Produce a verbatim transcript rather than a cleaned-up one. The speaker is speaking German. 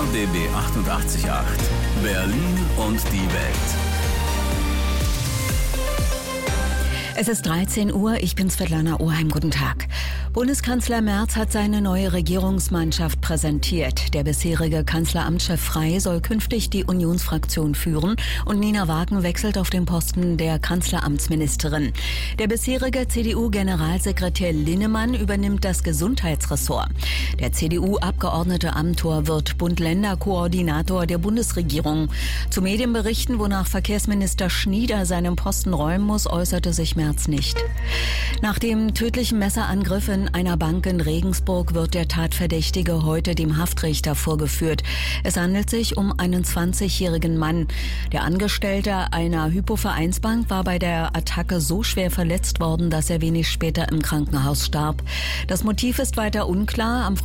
D B achtundachtzig Komma acht. Berlin und die Welt. Es ist dreizehn Uhr, ich bin Svetlana Oheim, guten Tag. Bundeskanzler Merz hat seine neue Regierungsmannschaft präsentiert. Der bisherige Kanzleramtschef Frey soll künftig die Unionsfraktion führen und Nina Wagen wechselt auf den Posten der Kanzleramtsministerin. Der bisherige C D U-Generalsekretär Linnemann übernimmt das Gesundheitsressort. Der C D U-Abgeordnete Amthor wird Bund-Länder-Koordinator der Bundesregierung. Zu Medienberichten, wonach Verkehrsminister Schnieder seinen Posten räumen muss, äußerte sich Merz nicht. Nach dem tödlichen Messerangriff in einer Bank in Regensburg wird der Tatverdächtige heute dem Haftrichter vorgeführt. Es handelt sich um einen zwanzigjährigen Mann. Der Angestellte einer Hypovereinsbank war bei der Attacke so schwer verletzt worden, dass er wenig später im Krankenhaus starb. Das Motiv ist weiter unklar. Am